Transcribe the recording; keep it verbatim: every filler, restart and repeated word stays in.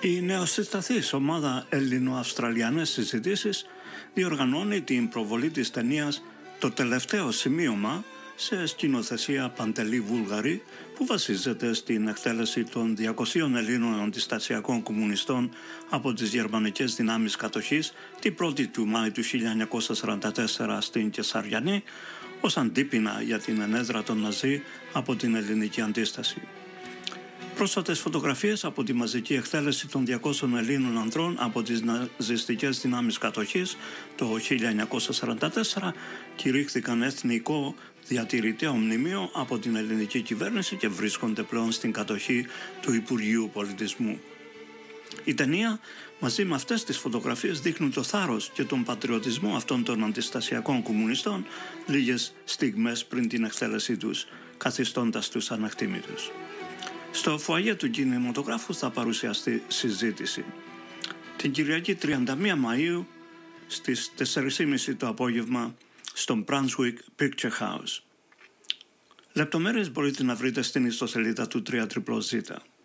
Η νεοσυσταθής ομάδα Ελληνοαυστραλιανές συζητήσεις διοργανώνει την προβολή της ταινίας «Το τελευταίο σημείωμα» σε σκηνοθεσία Παντελή Βούλγαρη, που βασίζεται στην εκτέλεση των διακοσίων Ελλήνων αντιστασιακών κομμουνιστών από τις γερμανικές δυνάμεις κατοχής την πρώτη του Μάη του χίλια εννιακόσια σαράντα τέσσερα στην Κεσαριανή, ως αντίπεινα για την ενέδρα των Ναζί από την ελληνική αντίσταση. Πρόσφατες φωτογραφίες από τη μαζική εκτέλεση των διακόσιων Ελλήνων ανδρών από τις ναζιστικές δυνάμεις κατοχής το χίλια εννιακόσια σαράντα τέσσερα κηρύχθηκαν εθνικό διατηρηταίο μνημείο από την ελληνική κυβέρνηση και βρίσκονται πλέον στην κατοχή του Υπουργείου Πολιτισμού. Η ταινία μαζί με αυτές τις φωτογραφίες δείχνουν το θάρρος και τον πατριωτισμό αυτών των αντιστασιακών κομμουνιστών λίγες στιγμές πριν την εκτέλεσή τους, καθιστώντας τους ανεκτήμητους. Στο φουαγέ του κινηματογράφου θα παρουσιαστεί συζήτηση. Την Κυριακή τριάντα μία Μαΐου στις τέσσερις και μισή το απόγευμα στο Brunswick Picture House. Λεπτομέρειες μπορείτε να βρείτε στην ιστοσελίδα του τρία ζέτα.